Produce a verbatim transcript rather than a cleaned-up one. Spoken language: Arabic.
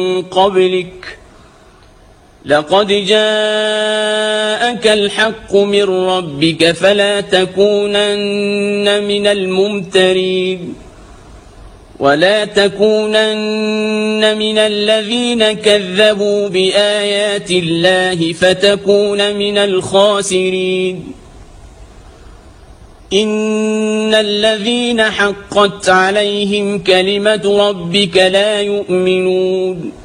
قبلك لقد جاءك الحق من ربك فلا تكونن من الممترين ولا تكونن من الذين كذبوا بآيات الله فتكون من الخاسرين إن الذين حقت عليهم كلمة ربك لا يؤمنون